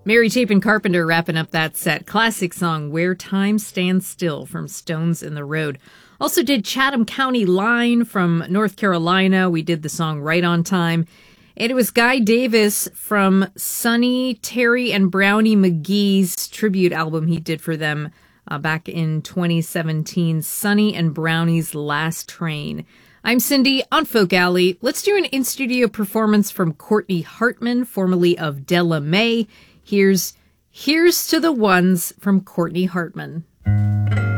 Mary Chapin Carpenter wrapping up that set. Classic song, Where Time Stands Still from Stones in the Road. Also did Chatham County Line from North Carolina. We did the song Right on Time. And it was Guy Davis from Sonny, Terry, and Brownie McGee's tribute album he did for them back in 2017, Sonny and Brownie's Last Train. I'm Cindy on Folk Alley. Let's do an in-studio performance from Courtney Hartman, formerly of Della Mae. Here's to the Ones from Courtney Hartman.